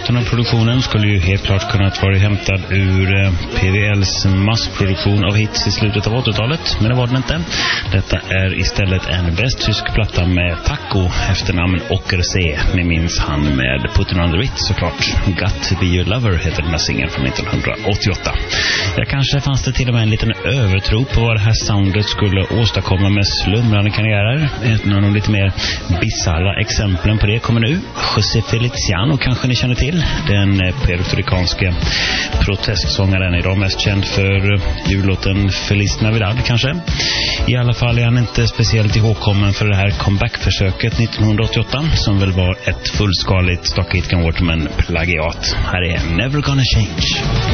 låten och produktionen skulle ju helt klart kunnat vara hämtad ur PVLs massproduktion av hits i slutet av 80-talet, men det var den inte. Detta är istället en västtysk platta med Taco, efternamn Ockersee. Ni minns han med Putting on the Ritz såklart. Got to be your lover heter den här singeln från 1988. Ja, kanske fanns det till och med en liten övertro på vad det här soundet skulle åstadkomma med slumrande karriärer. Ett av de lite mer bizarra exemplen på det kommer nu. José Feliciano kanske ni känner till. Den puertoricanske protestsångaren, idag mest känd för jullåten Feliz Navidad kanske. I alla fall är han inte speciellt ihågkommen för det här comeback-försöket 1988 som väl var ett fullskaligt Stock Aitken Waterman plagiat. Här är Never Gonna Change.